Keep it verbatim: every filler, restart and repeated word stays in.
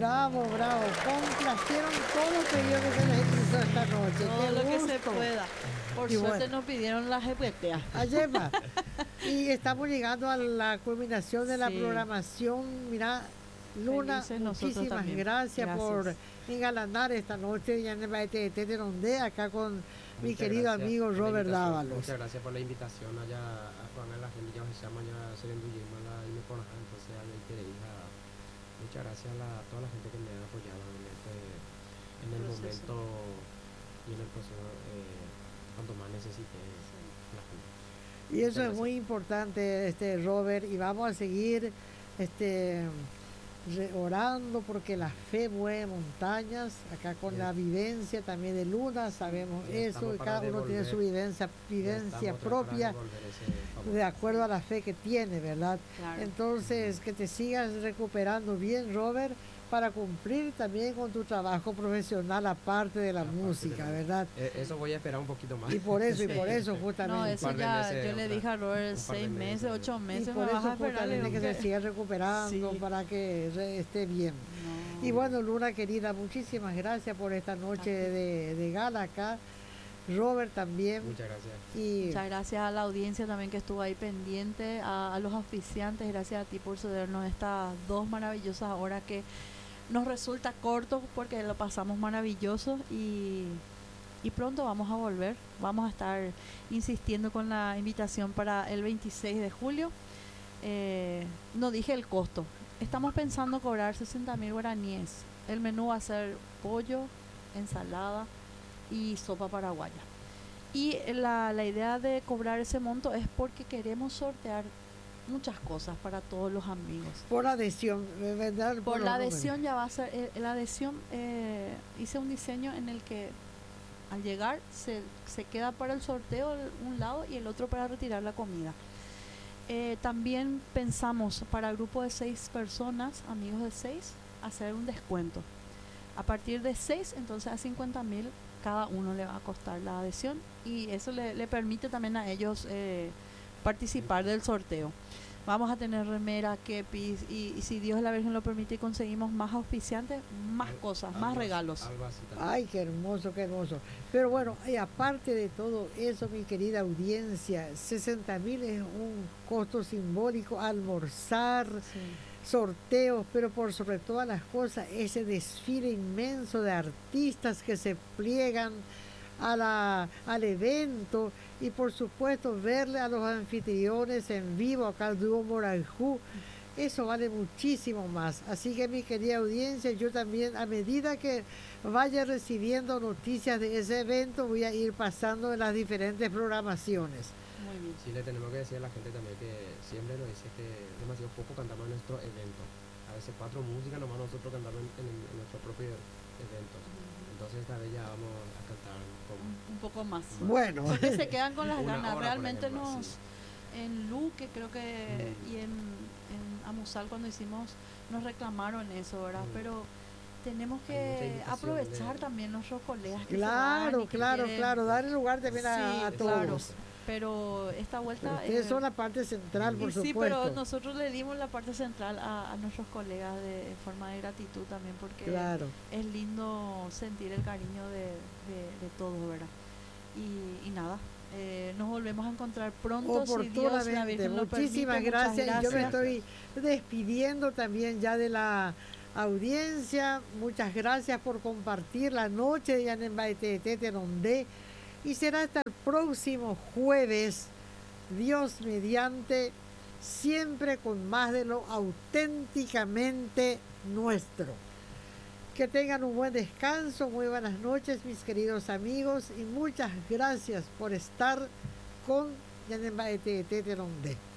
Bravo, bravo. Complacieron todos los pedidos que se les hizo esta noche. Todo Qué lo que gusto. se pueda. Por Y suerte bueno. nos pidieron la G P T A. Ayepa. Y estamos llegando a la culminación de la Sí. programación. Mira, Luna, Felices nosotros muchísimas también. gracias, Gracias. por engalanar esta noche ya en el Baete de Rondé, acá con mi Muchas querido gracias amigo por la Robert invitación. Dávalos. Muchas gracias por la invitación allá a Juan a la gente ya se llama ya Serendo Yemala y me ponen entonces ahí queréis a muchas gracias a, la, a toda la gente que me ha apoyado en este en el Proceso. momento y en el proceso eh, cuando más necesité la gente. Y eso Muchas es muy importante, este Robert, y vamos a seguir este re- orando porque la fe mueve montañas, acá con Bien. la vivencia también de Luna, sabemos Ya eso, estamos y para cada uno tiene devolver- su vivencia, Ya vivencia estamos otra propia para devolver ese favor. de acuerdo a la fe que tiene, ¿verdad? Claro. Entonces, que te sigas recuperando bien, Robert, para cumplir también con tu trabajo profesional aparte de la Aparte de música, la- ¿verdad? Eh, eso voy a esperar un poquito más. Y por eso, y por Sí. eso justamente. No, eso par de ya, meses, yo le otra- dije a Robert, un par de seis meses, meses. ocho Y meses me por vas eso a esperar. justamente le que digo se siga recuperando Sí. para que re- esté bien. No. Y bueno, Luna querida, muchísimas gracias por esta noche A ti. de, de gala acá. Robert también. Muchas gracias. Y Muchas gracias a la audiencia también que estuvo ahí pendiente, a, a los auspiciantes, gracias a ti por cedernos estas dos maravillosas horas que nos resulta corto porque lo pasamos maravilloso y, y pronto vamos a volver. Vamos a estar insistiendo con la invitación para el veintiséis de julio. Eh, no dije el costo. Estamos pensando cobrar sesenta mil guaraníes. El menú va a ser pollo, ensalada y sopa paraguaya. Y la, la idea de cobrar ese monto es porque queremos sortear muchas cosas para todos los amigos. por adhesión, ¿verdad? Por los la números. adhesión ya va a ser, eh, la adhesión eh, hice un diseño en el que al llegar se, se queda para el sorteo el- un lado y el otro para retirar la comida. Eh, también pensamos para grupo de seis personas, amigos de seis, hacer un descuento. A partir de seis, entonces a cincuenta mil cada uno le va a costar la adhesión y eso le, le permite también a ellos eh, participar del sorteo. Vamos a tener remera, kepis y, y si Dios y la Virgen lo permite y conseguimos más auspiciantes, más Al- cosas, algo más así- regalos. Algo así también. Ay, qué hermoso, qué hermoso. Pero bueno, y aparte de todo eso, mi querida audiencia, sesenta mil es un costo simbólico, almorzar, Sí. sorteos, pero por sobre todas las cosas, ese desfile inmenso de artistas que se pliegan a la, al evento y por supuesto verle a los anfitriones en vivo acá al dúo Moranjú, eso vale muchísimo más. Así que mi querida audiencia, yo también a medida que vaya recibiendo noticias de ese evento voy a ir pasando en las diferentes programaciones. Muy bien. Sí, le tenemos que decir a la gente también que siempre nos dice que demasiado poco cantamos en nuestro evento. A veces cuatro músicas nomás nosotros cantamos en, en, en nuestro propio evento. Entonces esta vez ya vamos a cantar con Un, un poco más. Bueno, Porque se quedan con las Una ganas. hora, por Realmente ejemplo, nos, sí. en Luque creo que Mm. y en, en Amusal cuando hicimos nos reclamaron eso, ¿verdad? Mm. Pero tenemos Hay mucha que invitación aprovechar de- también nuestros colegas que se van claro, y que claro, quieren- claro, darle lugar también a, Sí, a claro. todos. Pero esta Pero vuelta ustedes eh, son la parte central, y por sí, supuesto. pero nosotros le dimos la parte central a, a nuestros colegas de en forma de gratitud también porque Claro. es lindo sentir el cariño de, de, de todos, ¿verdad? Y, y nada, eh, nos volvemos a encontrar pronto si Dios, la Oportunamente. Virgen lo permite. Muchísimas Muchas gracias. Y yo me gracias. estoy despidiendo también ya de la audiencia. Muchas gracias por compartir la noche de Yanembaete Teterondé. Y será hasta el próximo jueves, Dios mediante, siempre con más de lo auténticamente nuestro. Que tengan un buen descanso, muy buenas noches, mis queridos amigos, y muchas gracias por estar con Yanembaete Teterondé.